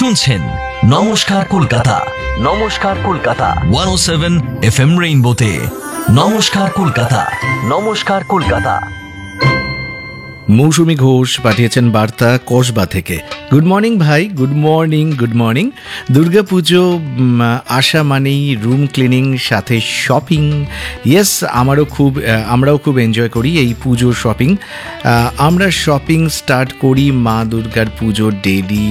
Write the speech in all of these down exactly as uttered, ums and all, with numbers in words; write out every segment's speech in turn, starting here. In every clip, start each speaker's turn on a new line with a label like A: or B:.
A: শুনছেন নমস্কার কলকাতা, নমস্কার কলকাতা একশো সাত এফএম রেইনবোতে। নমস্কার কলকাতা, নমস্কার কলকাতা।
B: মৌসুমী ঘোষ পাঠিয়েছেন বার্তা কসবা থেকে। গুড মর্নিং ভাই, good morning, good morning. Durga Puja আসা মানেই রুম ক্লিনিং, সাথে শপিং। ইয়েস, আমারও খুব আমরাও খুব এনজয় করি এই পুজো শপিং। আমরা শপিং স্টার্ট করি মা দুর্গার পুজো ডেলি।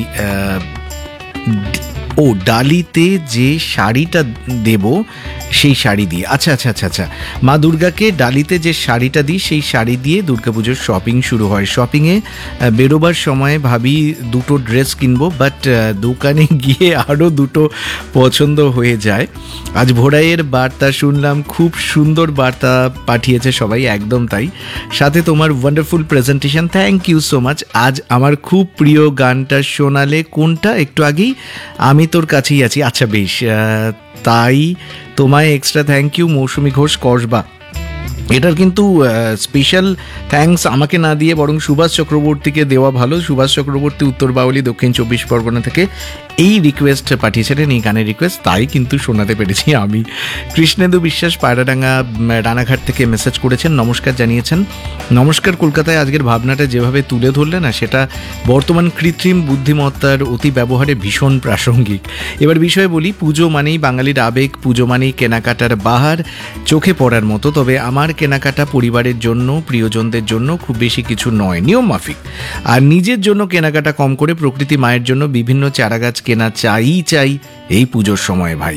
B: ও ডালিতে যে শাড়িটা দেব সেই শাড়ি দিয়ে, আচ্ছা আচ্ছা আচ্ছা আচ্ছা মা দুর্গাকে ডালিতে যে শাড়িটা দিই সেই শাড়ি দিয়ে দুর্গাপুজোর শপিং শুরু হয়। শপিংয়ে বেরোবার সময় ভাবি দুটো ড্রেস কিনবো, বাট দোকানে গিয়ে আরও দুটো পছন্দ হয়ে যায়। আজ ভোরাইয়ের বার্তা শুনলাম, খুব সুন্দর বার্তা পাঠিয়েছে সবাই, একদম তাই। সাথে তোমার wonderful presentation, thank you so much. আজ আমার খুব প্রিয় গানটা শোনালে, কোনটা? একটু আগেই আমি তোর কাছেই আছি। আচ্ছা বেশ, তাই তোমায় এক্সট্রা থ্যাংক ইউ মৌসুমী ঘোষ কসবা। এটার কিন্তু স্পেশাল থ্যাঙ্কস আমাকে না দিয়ে বরং সুভাষ চক্রবর্তীকে দেওয়া ভালো। সুভাষ চক্রবর্তী উত্তর বাউলি, দক্ষিণ চব্বিশ পরগনা থেকে এই রিকোয়েস্ট পাঠিয়েছিলেন, এই গানের রিকোয়েস্ট, তাই কিন্তু শোনাতে পেরেছি আমি। কৃষ্ণেন্দু বিশ্বাস পায়রাডাঙ্গা রানাঘাট থেকে মেসেজ করেছেন, নমস্কার জানিয়েছেন। নমস্কার কলকাতায় আজকের ভাবনাটা যেভাবে তুলে ধরলে না, সেটা বর্তমান কৃত্রিম বুদ্ধিমত্তার অতি ব্যবহারে ভীষণ প্রাসঙ্গিক। এবার বিষয়ে বলি, পুজো মানেই বাঙালির আবেগ, পুজো মানেই কেনাকাটার বাহার, চোখে পড়ার মতো। তবে আমার কেনাকাটা পরিবারের জন্য, প্রিয়জনদের জন্য খুব বেশি কিছু নয়, নিয়ম মাফিক। আর নিজের জন্য কেনাকাটা কম করে প্রকৃতি মায়ের জন্য বিভিন্ন চারাগাছ কেনা চাই চাই এই পুজোর সময় ভাই।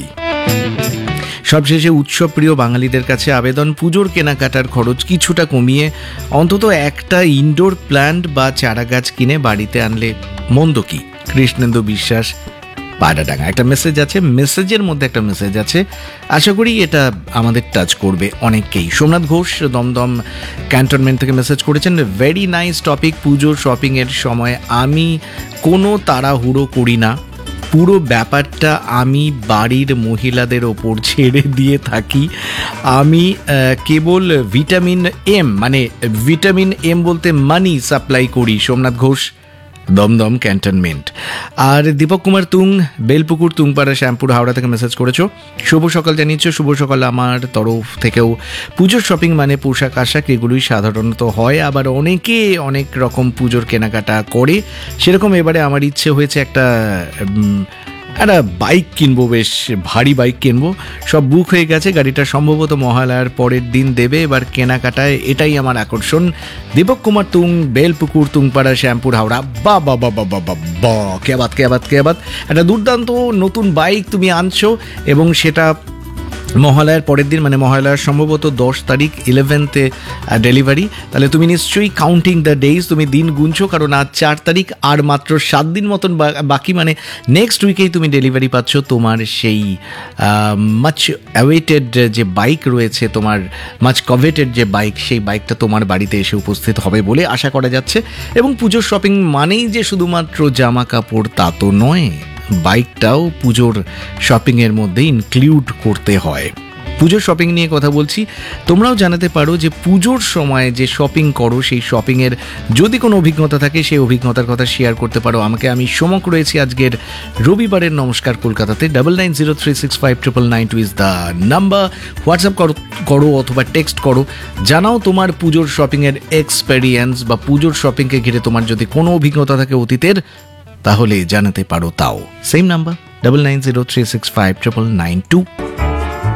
B: সবশেষে উৎসব প্রিয় বাঙালিদের কাছে আবেদন, পুজোর কেনাকাটার খরচ কিছুটা কমিয়ে অন্তত একটা ইনডোর প্ল্যান্ট বা চারাগাছ কিনে বাড়িতে আনলে মন্দ কি। কৃষ্ণেন্দু বিশ্বাস পায়রাডাঙ্গা। একটা মেসেজ আছে, মেসেজের মধ্যে একটা মেসেজ আছে, আশা করি এটা আমাদের টাচ করবে অনেককেই। সোমনাথ ঘোষ দমদম ক্যান্টনমেন্ট থেকে মেসেজ করেছেন, ভেরি নাইস টপিক। পুজোর শপিংয়ের সময় আমি কোনো তাড়াহুড়ো করি না, পুরো ব্যাপারটা আমি বাড়ির মহিলাদের ওপর ছেড়ে দিয়ে থাকি। আমি কেবল ভিটামিন এম, মানে ভিটামিন এম বলতে মানি সাপ্লাই করি। সোমনাথ ঘোষ দমদম ক্যান্টনমেন্ট। আর দীপক কুমার তুং বেলপুকুর তুংপাড়া শ্যামপুর হাওড়া থেকে মেসেজ করেছো, শুভ সকাল জানিয়েছো। শুভ সকাল আমার তরফ থেকেও। পুজোর শপিং মানে পোশাক আশাক, এগুলোই সাধারণত হয়, আবার অনেকে অনেক রকম পুজোর কেনাকাটা করে। সেরকম এবারে আমার ইচ্ছে হয়েছে একটা একটা বাইক কিনবো, বেশ ভারী বাইক কিনবো। সব বুক হয়ে গেছে, গাড়িটা সম্ভবত মহালয়ার পরের দিন দেবে। এবার কেনাকাটায় এটাই আমার আকর্ষণ। দীপক কুমার তুং বেলপুকুর তুংপাড়া শ্যামপুর হাওড়া। বা বা বা বা বা বা কে বাত কে বাত কে বাত একটা দুর্দান্ত নতুন বাইক তুমি আনছো, এবং সেটা মহালয়ার পরের দিন, মানে মহালয়ার সম্ভবত দশ তারিখ, ইলেভেন্থে ডেলিভারি। তাহলে তুমি নিশ্চয়ই কাউন্টিং দ্য ডেজ, তুমি দিন গুনছো, কারণ আজ চার তারিখ, আর মাত্র সাত দিন মতন বাকি, মানে নেক্সট উইকেই তুমি ডেলিভারি পাচ্ছ তোমার সেই মাচ অ্যাওয়েটেড যে বাইক রয়েছে, তোমার মাচ কভেটেড যে বাইক, সেই বাইকটা তোমার বাড়িতে এসে উপস্থিত হবে বলে আশা করা যাচ্ছে। এবং পুজোর শপিং মানেই যে শুধুমাত্র জামা কাপড় তা তো নয়, বাইকটাও পুজোর শপিংয়ের মধ্যে ইনক্লুড করতে হয়। পুজোর শপিং নিয়ে কথা বলছি, তোমরাও জানাতে পারো যে পুজোর সময় যে শপিং করো, সেই শপিংয়ের যদি কোনো অভিজ্ঞতা থাকে, সেই অভিজ্ঞতার কথা শেয়ার করতে পারো আমাকে। আমি সমক রয়েছি আজকের রবিবারের নমস্কার কলকাতাতে। Double nine zero three six five triple nine two is the number. WhatsApp করো করো অথবা টেক্সট করো, জানাও তোমার পুজোর শপিংয়ের এক্সপেরিয়েন্স, বা পুজোর শপিংকে ঘিরে তোমার যদি কোনো অভিজ্ঞতা থাকে অতীতের, তাহলে জানাতে পারো। তাও same number, double nine zero three six five triple nine two.